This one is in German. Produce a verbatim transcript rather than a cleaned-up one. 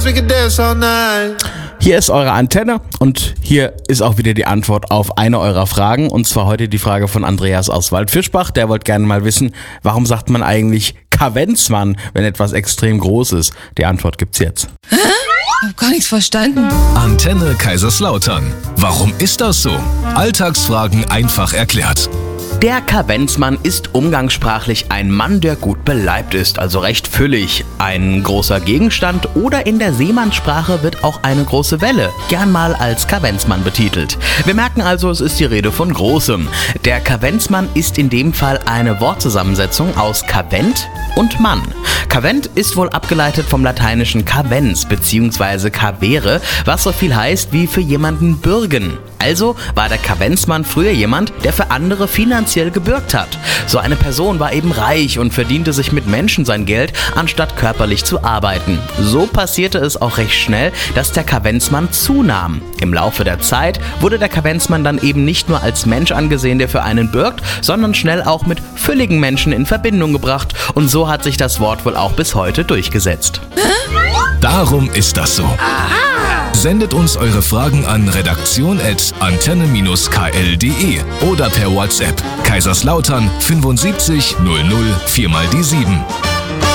Hier ist eure Antenne und hier ist auch wieder die Antwort auf eine eurer Fragen. Und zwar heute die Frage von Andreas aus Waldfischbach. Der wollte gerne mal wissen, warum sagt man eigentlich Kavenzmann, wenn etwas extrem groß ist? Die Antwort gibt's jetzt. Hä? Ich hab gar nichts verstanden. Antenne Kaiserslautern. Warum ist das so? Alltagsfragen einfach erklärt. Der Kavenzmann ist umgangssprachlich ein Mann, der gut beleibt ist, also recht füllig. Ein großer Gegenstand oder in der Seemannssprache wird auch eine große Welle gern mal als Kavenzmann betitelt. Wir merken also, es ist die Rede von Großem. Der Kavenzmann ist in dem Fall eine Wortzusammensetzung aus Kavent und Mann. Kavent ist wohl abgeleitet vom lateinischen cavens bzw. cavere, was so viel heißt wie für jemanden bürgen. Also war der Kavenzmann früher jemand, der für andere finanziell gebürgt hat. So eine Person war eben reich und verdiente sich mit Menschen sein Geld, anstatt körperlich zu arbeiten. So passierte es auch recht schnell, dass der Kavenzmann zunahm. Im Laufe der Zeit wurde der Kavenzmann dann eben nicht nur als Mensch angesehen, der für einen bürgt, sondern schnell auch mit fülligen Menschen in Verbindung gebracht. Und so hat sich das Wort wohl auch bis heute durchgesetzt. Darum ist das so. Sendet uns eure Fragen an redaktion at antenne k l punkt d e oder per WhatsApp Kaiserslautern fünfundsiebzig null null vier mal die sieben.